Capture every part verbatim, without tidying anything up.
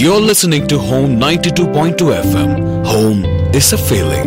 You're listening to Home ninety-two point two F M. Home is a feeling.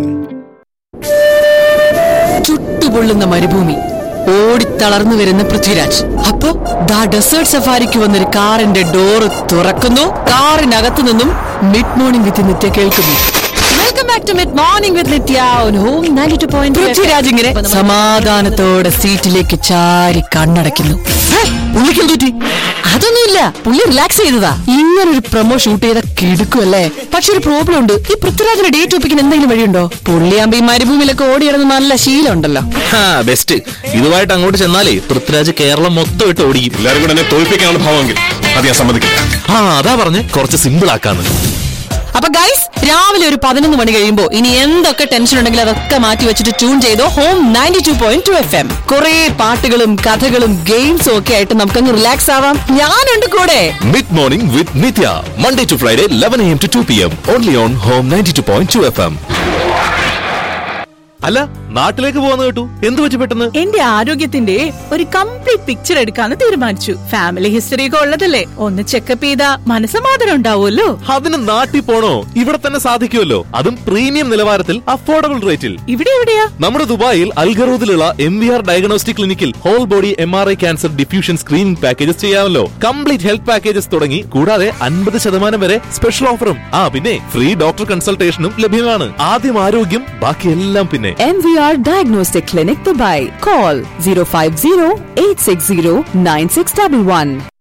ചുട്ടുപൊള്ളുന്ന മരുഭൂമി, ഓടിത്തളർന്നു വരുന്ന പൃഥ്വിരാജ്. അപ്പോ ദാ ഡെസേർട്ട് സഫാരിക്ക് വന്നൊരു കാറിന്റെ ഡോറ് തുറക്കുന്നു. കാറിനകത്തു നിന്നും മിഡ് മോർണിംഗ് വിത്ത് നിത്യ കേൾക്കുന്നു. Welcome back to mid morning with Nithya on home ninety-two point two. Prithviraj ഇങ്ങനെ സമാധാനത്തോടെ സീറ്റിലേക്ക് ചാരി കണ്ണടയ്ക്കുന്നു. അതൊന്നുമില്ല, പുള്ളി റിലാക്സ് ചെയ്തതാ. ഇങ്ങനൊരു പ്രൊമോ ഷൂട്ട് ചെയ്ത കിടുക്കുമല്ലേ. പക്ഷെ ഒരു പ്രോബ്ലം ഉണ്ട്. ഈ പൃഥ്വിരാജിന്റെ ഡേറ്റ് ഒപ്പിക്കാൻ എന്തെങ്കിലും വഴിയുണ്ടോ? പുള്ളിയാകുമ്പോ ഈ മരുഭൂമിയിലൊക്കെ ഓടിയിടുന്ന നല്ല ശീലം ഉണ്ടല്ലോ. ബെസ്റ്റ്. ഇതുമായിട്ട് അങ്ങോട്ട് ചെന്നാലേ പൃഥ്വിരാജ് കേരളം മൊത്തം ഇട്ട് ഓടിക്കും. എല്ലാവരും കൂടെ എന്നെ തോൽപ്പിക്കാനുള്ള ഭാവമെങ്കിൽ അത് ഞാൻ സമ്മതിക്കില്ല. ആ അതാ പറഞ്ഞ് കുറച്ച് സിമ്പിൾ ആക്കാന്ന്. അപ്പൊ ഗൈസ്, രാവിലെ ഒരു പതിനൊന്ന് മണി കഴിയുമ്പോ ഇനി എന്തൊക്കെ ടെൻഷൻ ഉണ്ടെങ്കിലും അതൊക്കെ മാറ്റി വെച്ചിട്ട് ട്യൂൺ ചെയ്തോ home ninety-two point two F M. കുറെ പാട്ടുകളും കഥകളും ഗെയിംസും ഒക്കെ ആയിട്ട് നമുക്കങ്ങ് റിലാക്സ് ആവാം. ഞാനുണ്ട് കൂടെ. Mid morning with Nithya, Monday to Friday eleven a m to two p m only on home ninety-two point two F M. അല്ല, നാട്ടിലേക്ക് പോവാന്ന് കേട്ടു. എന്ത് പറ്റി പെട്ടെന്ന്? എന്റെ ആരോഗ്യത്തിന്റെ ഒരു കംപ്ലീറ്റ് പിക്ചർ എടുക്കാന്ന് തീരുമാനിച്ചു. ഫാമിലി ഹിസ്റ്ററി ഒക്കെ ഉള്ളതല്ലേ, ഒന്ന് ചെക്കപ്പ് ചെയ്താ മനസ്സമാധാനം ഉണ്ടാവുമല്ലോ. അതിന് നാട്ടിൽ പോണോ? ഇവിടെ തന്നെ സാധിക്കുമല്ലോ. അതും പ്രീമിയം നിലവാരത്തിൽ അഫോർഡബിൾ റേറ്റിൽ. ഇവിടെ എവിടെയാ? നമ്മുടെ ദുബായിൽ അൽഗറൂദിലുള്ള എം വി ആർ ഡയഗ്നോസ്റ്റിക് ക്ലിനിക്കിൽ whole body M R I cancer diffusion screening packages ചെയ്യാമല്ലോ. കംപ്ലീറ്റ് ഹെൽത്ത് പാക്കേജസ് തുടങ്ങി കൂടാതെ അൻപത് ശതമാനം വരെ സ്പെഷ്യൽ ഓഫറും. ആ പിന്നെ ഫ്രീ ഡോക്ടർ കൺസൾട്ടേഷനും ലഭ്യമാണ്. ആദ്യം ആരോഗ്യം, ബാക്കിയെല്ലാം പിന്നെ. M V R Diagnostic Clinic Dubai. Call zero five zero eight six zero nine six one one.